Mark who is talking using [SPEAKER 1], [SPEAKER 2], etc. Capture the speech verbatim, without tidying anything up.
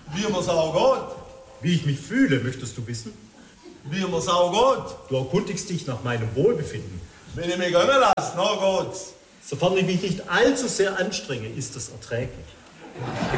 [SPEAKER 1] Wie mir's auch geht.
[SPEAKER 2] Wie ich mich fühle, möchtest du wissen?
[SPEAKER 1] Wie mir's auch geht.
[SPEAKER 2] Du erkundigst dich nach meinem Wohlbefinden.
[SPEAKER 1] Wenn ich mich gehen lasse, na geht's.
[SPEAKER 2] Sofern ich mich nicht allzu sehr anstrenge, ist es erträglich.